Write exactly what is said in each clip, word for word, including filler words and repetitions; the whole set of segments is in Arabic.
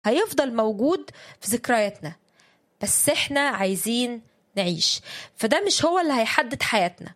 هيفضل موجود في ذكرياتنا، بس احنا عايزين نعيش. فده مش هو اللي هيحدد حياتنا.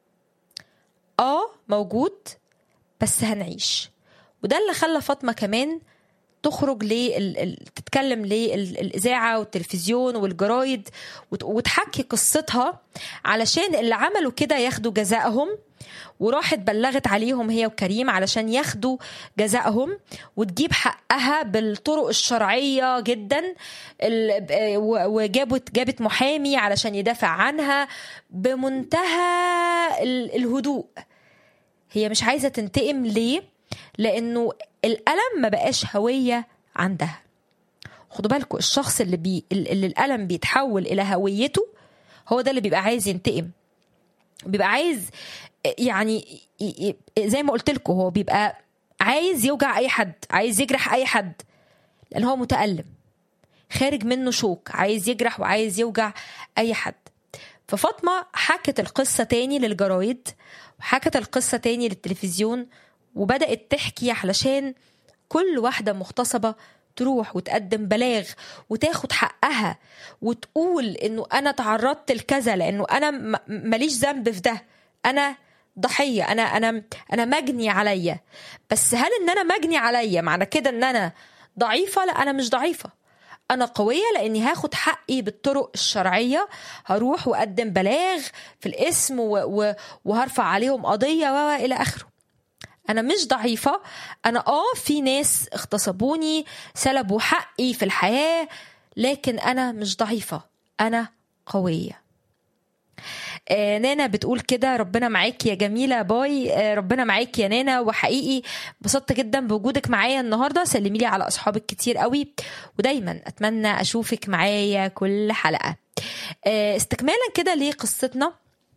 اه موجود بس هنعيش. وده اللي خلى فاطمة كمان تخرج ليه تتكلم ليه الإذاعة والتلفزيون والجرايد وتحكي قصتها، علشان اللي عملوا كده ياخدوا جزائهم. وراحت بلغت عليهم هي وكريم علشان ياخدوا جزائهم وتجيب حقها بالطرق الشرعية جدا. وجابت جابت محامي علشان يدافع عنها بمنتهى الهدوء. هي مش عايزة تنتقم. ليه؟ لأنه الألم ما بقاش هوية عندها. خدوا بالكم، الشخص اللي, بي اللي الألم بيتحول إلى هويته هو ده اللي بيبقى عايز ينتقم، بيبقى عايز يعني زي ما قلت لكم، هو بيبقى عايز يوجع أي حد، عايز يجرح أي حد، لأن هو متألم خارج منه شوك، عايز يجرح وعايز يوجع أي حد. ففاطمة حكت القصة تاني للجرايد وحكت القصة تاني للتلفزيون، وبدأت تحكي علشان كل واحدة مغتصبة تروح وتقدم بلاغ وتاخد حقها وتقول انه انا تعرضت لكذا، لانه انا ماليش ذنب في ده، انا ضحية، انا انا انا مجني عليا. بس هل ان انا مجني عليا معنى كده ان انا ضعيفة؟ لا، انا مش ضعيفة، انا قوية، لاني هاخد حقي بالطرق الشرعية. هروح واقدم بلاغ في الاسم وهرفع عليهم قضية والى اخره. أنا مش ضعيفة. أنا آه في ناس اغتصبوني سلبوا حقي في الحياة، لكن أنا مش ضعيفة، أنا قوية. آه نانا بتقول كده: ربنا معاك يا جميلة. باي. آه ربنا معاك يا نانا، وحقيقي بسطت جدا بوجودك معايا النهاردة. سلمي لي على أصحابك كتير قوي، ودايما أتمنى أشوفك معايا كل حلقة. آه استكمالا كده لقصتنا،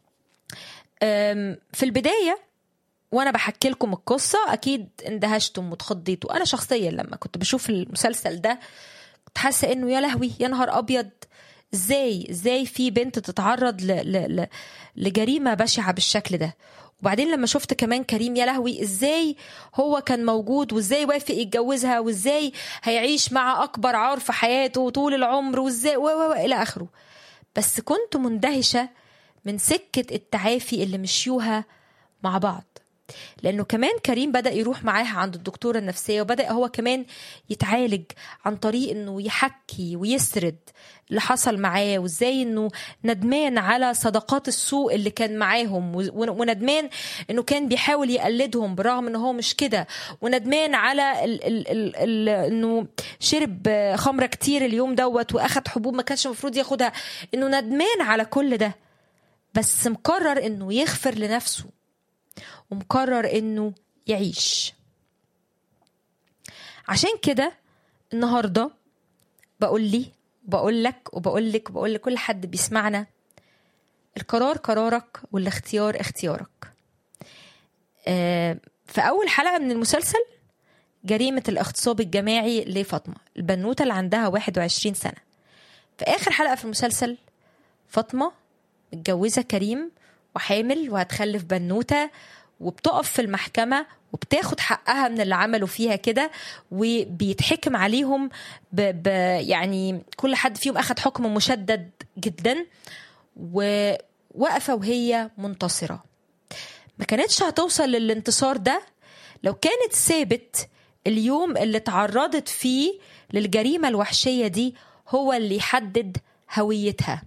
آه في البداية وانا بحكي لكم القصه اكيد اندهشتم واتخضيتوا. انا شخصيا لما كنت بشوف المسلسل ده كنت حاسه انه يا لهوي، يا نهار ابيض، ازاي ازاي في بنت تتعرض ل... ل... ل... لجريمه بشعه بالشكل ده. وبعدين لما شفت كمان كريم، يا لهوي، ازاي هو كان موجود وازاي وافق يتجوزها وازاي هيعيش مع اكبر عار في حياته طول العمر وازاي و و الى اخره. بس كنت مندهشه من سكه التعافي اللي مشيوها مع بعض، لأنه كمان كريم بدأ يروح معاها عند الدكتورة النفسية، وبدأ هو كمان يتعالج عن طريق أنه يحكي ويسرد اللي حصل معاه، وإزاي أنه ندمان على صداقات السوء اللي كان معاهم، وندمان أنه كان بيحاول يقلدهم برغم أنه هو مش كده، وندمان على ال ال ال ال أنه شرب خمرة كتير اليوم دوت وأخد حبوب ما كانش مفروض ياخدها، أنه ندمان على كل ده، بس مقرر أنه يغفر لنفسه ومقرر انه يعيش. عشان كده النهارده بقول لي وبقول لك وبقول لك وبقول لكل حد بيسمعنا: القرار قرارك والاختيار اختيارك. آه في اول حلقه من المسلسل جريمه الاغتصاب الجماعي لفاطمه البنوته اللي عندها واحد وعشرين سنه. في اخر حلقه في المسلسل فاطمه متجوزه كريم وحامل وهتخلف بنوته، وبتقف في المحكمة وبتاخد حقها من اللي عملوا فيها كده، وبيتحكم عليهم ب... ب... يعني كل حد فيهم أخد حكم مشدد جدا، ووقفة وهي منتصرة. ما كانتش هتوصل للانتصار ده لو كانت ثابت اليوم اللي تعرضت فيه للجريمة الوحشية دي هو اللي يحدد هويتها.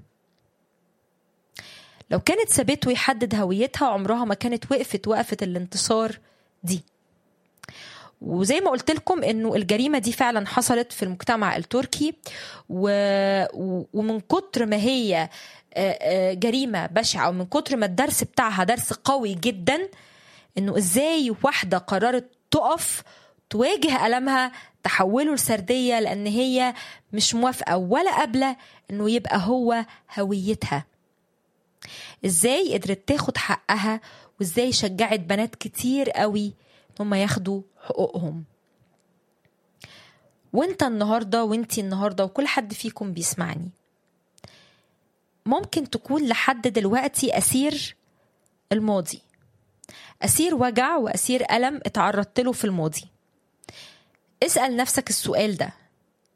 لو كانت ثابت ويحدد هويتها عمرها ما كانت وقفت وقفت الانتصار دي. وزي ما قلت لكم انه الجريمة دي فعلا حصلت في المجتمع التركي، و... ومن كتر ما هي جريمة بشعة ومن كتر ما الدرس بتاعها درس قوي جدا، انه ازاي واحدة قررت تقف تواجه ألمها تحوله لسردية، لان هي مش موافقة ولا قابلة انه يبقى هو هويتها. ازاي قدرت تاخد حقها، وازاي شجعت بنات كتير قوي هم ياخدوا حقوقهم. وانت النهاردة وانتي النهاردة وكل حد فيكم بيسمعني ممكن تكون لحد دلوقتي أسير الماضي، أسير وجع وأسير ألم اتعرضت له في الماضي. اسأل نفسك السؤال ده: